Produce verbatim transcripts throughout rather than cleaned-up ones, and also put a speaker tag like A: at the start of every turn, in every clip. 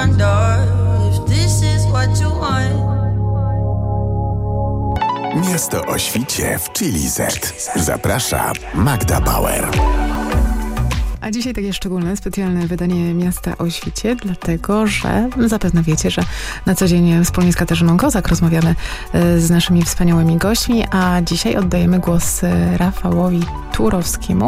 A: wonder if this is what you want.
B: Miasto o świcie w Chili Z. Zaprasza Magda Bauer.
C: A dzisiaj takie szczególne, specjalne wydanie Miasta o świcie, dlatego że zapewne wiecie, że na co dzień wspólnie z Katarzyną Kozak rozmawiamy z naszymi wspaniałymi gośćmi, a dzisiaj oddajemy głos Rafałowi Turowskiemu,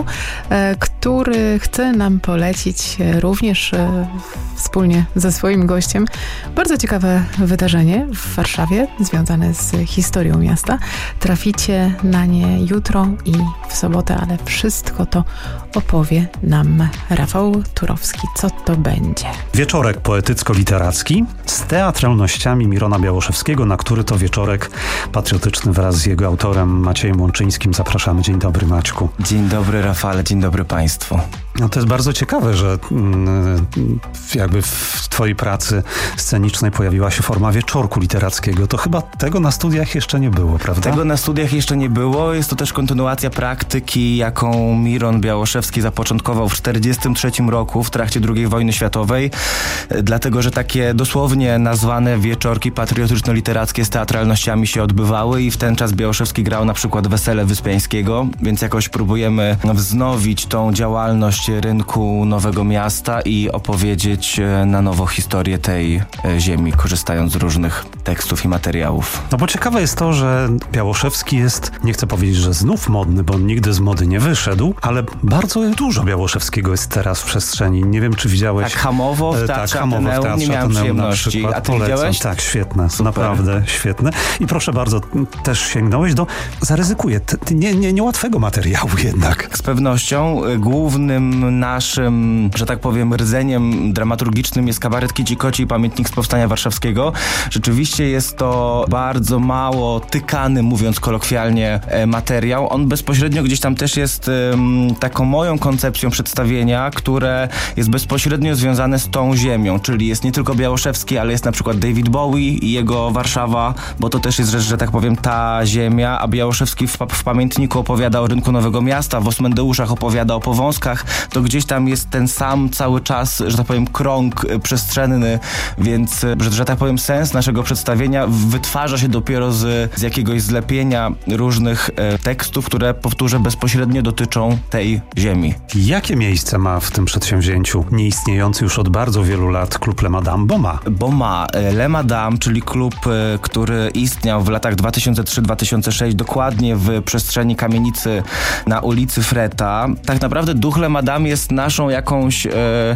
C: który chce nam polecić również wspólnie ze swoim gościem bardzo ciekawe wydarzenie w Warszawie związane z historią miasta. Traficie na nie jutro i w sobotę, ale wszystko to opowie nam Rafał Turowski. Co to będzie?
D: Wieczorek poetycko-literacki z teatralnościami Mirona Białoszewskiego, na który to wieczorek patriotyczny wraz z jego autorem Maciejem Łączyńskim zapraszamy. Dzień dobry, Maćku.
E: Dzień dobry, Rafale, dzień dobry Państwu.
D: No to jest bardzo ciekawe, że mm, jakby w twojej pracy scenicznej pojawiła się forma wieczorku literackiego. To chyba tego na studiach jeszcze nie było, prawda?
E: Tego na studiach jeszcze nie było. Jest to też kontynuacja praktyki, jaką Miron Białoszewski zapoczątkował w tysiąc dziewięćset czterdziestym trzecim roku w trakcie drugiej wojny światowej. Dlatego, że takie dosłownie nazwane wieczorki patriotyczno-literackie z teatralnościami się odbywały i w ten czas Białoszewski grał na przykład Wesele Wyspiańskiego, więc jakoś próbujemy wznowić tą działalność rynku Nowego Miasta i opowiedzieć na nowo historię tej ziemi, korzystając z różnych tekstów i materiałów.
D: No bo ciekawe jest to, że Białoszewski jest, nie chcę powiedzieć, że znów modny, bo on nigdy z mody nie wyszedł, ale bardzo dużo Białoszewskiego jest teraz w przestrzeni. Nie wiem, czy widziałeś...
E: Tak, Hamowo w Teatrze
D: tak, Hamowo
E: Ateneum,
D: w Teatrze
E: nie miałem
D: Ateneum
E: przyjemności.
D: Na przykład.
E: A ty
D: Polecam.
E: widziałeś?
D: Tak, świetne,
E: Super.
D: Naprawdę świetne. I proszę bardzo, też sięgnąłeś do... Zaryzykuję, t- nie, nie, niełatwego materiału jednak.
E: Z pewnością głównym naszym, że tak powiem, rdzeniem dramaturgicznym jest kabaret Kici Koci i Pamiętnik z Powstania Warszawskiego. Rzeczywiście jest to bardzo mało tykany, mówiąc kolokwialnie, materiał. On bezpośrednio gdzieś tam też jest um, taką moją koncepcją przedstawienia, które jest bezpośrednio związane z tą ziemią, czyli jest nie tylko Białoszewski, ale jest na przykład David Bowie i jego Warszawa, bo to też jest rzecz, że tak powiem, ta ziemia, a Białoszewski w, w Pamiętniku opowiada o rynku Nowego Miasta, w Osmendeuszach opowiada o Powązkach, to gdzieś tam jest ten sam cały czas, że tak powiem, krąg przestrzenny, więc, że, że tak powiem, sens naszego przedstawienia wytwarza się dopiero z, z jakiegoś zlepienia różnych e, tekstów, które, powtórzę, bezpośrednio dotyczą tej ziemi.
D: Jakie miejsce ma w tym przedsięwzięciu nieistniejący już od bardzo wielu lat klub Le Madame? Bo ma.
E: Bo ma. Le Madame, czyli klub, e, który istniał w latach dwa tysiące trzeci do dwa tysiące szóstego, dokładnie w przestrzeni kamienicy na ulicy Freta. Tak naprawdę duch Le Madame jest naszą jakąś e,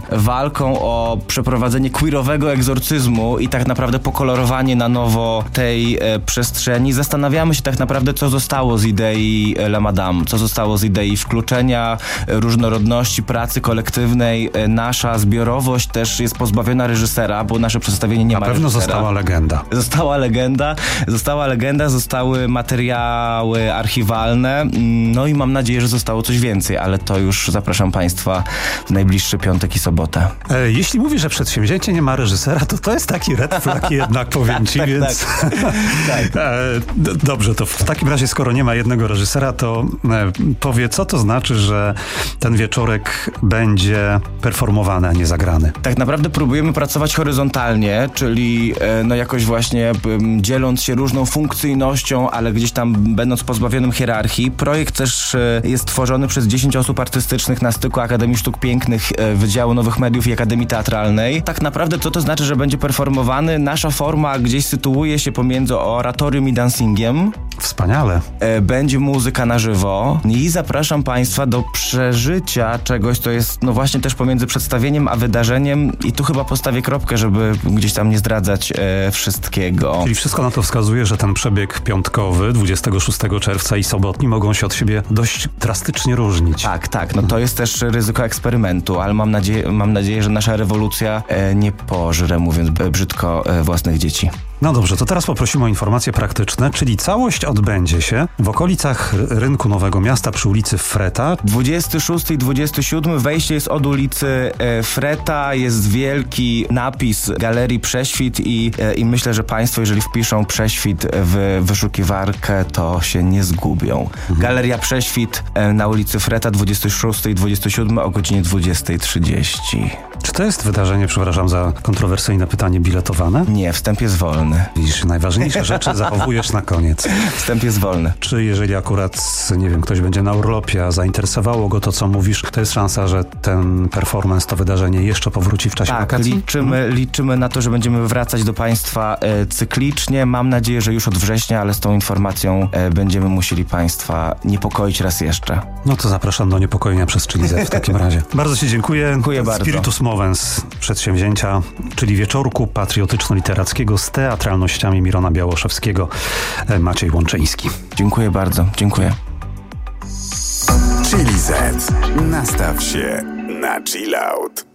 E: walką o przeprowadzenie queerowego egzorcyzmu i tak naprawdę pokolorowanie na nowo tej e, przestrzeni. Zastanawiamy się tak naprawdę, co zostało z idei Le Madame, co zostało z idei wkluczenia, e, różnorodności, pracy kolektywnej. E, nasza zbiorowość też jest pozbawiona reżysera, bo nasze przedstawienie nie
D: na
E: ma
D: pewno
E: reżysera.
D: została legenda.
E: Została legenda, została legenda, zostały materiały archiwalne, no i mam nadzieję, że zostało coś więcej, ale to już zapraszam Państwa w najbliższy piątek i sobotę.
D: E, jeśli mówisz, że przedsięwzięcie nie ma reżysera, to to jest taki red flag jednak, powiem ci,
E: tak,
D: więc...
E: Tak, tak.
D: e, d- dobrze, to w takim razie, skoro nie ma jednego reżysera, to e, powie, co to znaczy, że ten wieczorek będzie performowany, a nie zagrany?
E: Tak naprawdę próbujemy pracować horyzontalnie, czyli e, no jakoś właśnie m, dzieląc się różną funkcyjnością, ale gdzieś tam będąc pozbawionym hierarchii. Projekt też e, jest tworzony przez dziesięć osób artystycznych na styku Akademii Sztuk Pięknych, e, Wydziału Nowych Mediów i Akademii Teatralnej. Tak naprawdę co to znaczy, że będzie performowany? Nasza forma gdzieś sytuuje się pomiędzy oratorium i dancingiem.
D: Wspaniale.
E: E, będzie muzyka na żywo i zapraszam Państwa do przeżycia czegoś, co jest no właśnie też pomiędzy przedstawieniem a wydarzeniem i tu chyba postawię kropkę, żeby gdzieś tam nie zdradzać e, wszystkiego.
D: Czyli wszystko na to wskazuje, że ten przebieg piątkowy, dwudziestego szóstego czerwca i sobotni mogą się od siebie dość drastycznie różnić.
E: Tak, tak. No to jest też ryzyko eksperymentu, ale mam nadzieję, mam nadzieję, że nasza rewolucja e, nie pożre, mówiąc brzydko, e, własnych dzieci.
D: No dobrze, to teraz poprosimy o informacje praktyczne, czyli całość odbędzie się w okolicach Rynku Nowego Miasta przy ulicy Freta.
E: dwudziestego szóstego i dwudziestego siódmego wejście jest od ulicy e, Freta, jest wielki napis Galerii Prześwit i, e, i myślę, że Państwo, jeżeli wpiszą Prześwit w wyszukiwarkę, to się nie zgubią. Mhm. Galeria Prześwit e, na ulicy Freta, dwudziestego szóstego i dwudziestego siódmego o godzinie dwudziestej trzydzieści.
D: Czy to jest wydarzenie, przepraszam za kontrowersyjne pytanie, biletowane?
E: Nie, wstęp jest wolny.
D: Widzisz, najważniejsze rzeczy zachowujesz na koniec.
E: Wstęp jest wolny.
D: Czy jeżeli akurat, nie wiem, ktoś będzie na urlopie, a zainteresowało go to, co mówisz, to jest szansa, że ten performance, to wydarzenie jeszcze powróci w czasie
E: tak,
D: wakacji?
E: liczymy, hmm. liczymy na to, że będziemy wracać do Państwa e, cyklicznie. Mam nadzieję, że już od września, ale z tą informacją e, będziemy musieli Państwa niepokoić raz jeszcze.
D: No to zapraszam do niepokojenia przez Chili Z w takim razie. Bardzo Ci dziękuję.
E: Dziękuję bardzo.
D: Spiritus Movens przedsięwzięcia, czyli wieczorku patriotyczno-literackiego z teatralnościami Mirona Białoszewskiego, Maciej Łączyński.
E: Dziękuję bardzo. Dziękuję.
B: Chili Z. Nastaw się na chill out.